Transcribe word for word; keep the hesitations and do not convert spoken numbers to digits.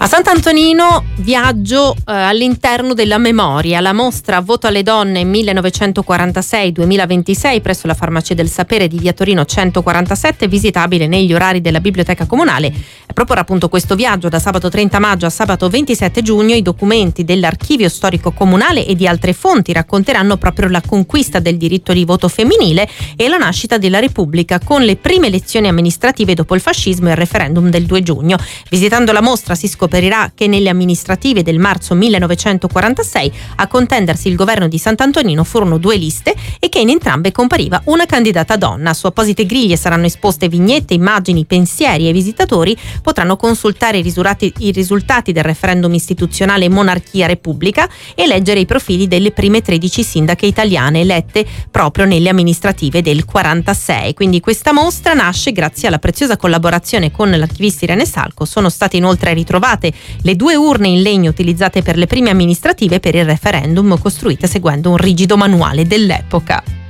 A Sant'Antonino, viaggio eh, all'interno della memoria. La mostra Voto alle donne millenovecentoquarantasei duemilaventisei presso la Farmacia del Sapere di via Torino centoquarantasette, visitabile negli orari della Biblioteca Comunale. E proporrà appunto questo viaggio da sabato trenta maggio a sabato ventisette giugno. I documenti dell'Archivio Storico Comunale e di altre fonti racconteranno proprio la conquista del diritto di voto femminile e la nascita della Repubblica, con le prime elezioni amministrative dopo il fascismo e il referendum del due giugno. Visitando la mostra si scoprirà che nelle amministrative del marzo millenovecentoquarantasei a contendersi il governo di Sant'Antonino furono due liste e che in entrambe compariva una candidata donna. Su apposite griglie saranno esposte vignette, immagini, pensieri e i visitatori potranno consultare i risultati, i risultati del referendum istituzionale monarchia-repubblica e leggere i profili delle prime tredici sindache italiane elette proprio nelle amministrative del quarantasei. Quindi questa mostra nasce grazie alla preziosa collaborazione con l'archivista Irene Salco. Sono state inoltre ritrovate le due urne in legno utilizzate per le prime amministrative per il referendum, costruite seguendo un rigido manuale dell'epoca.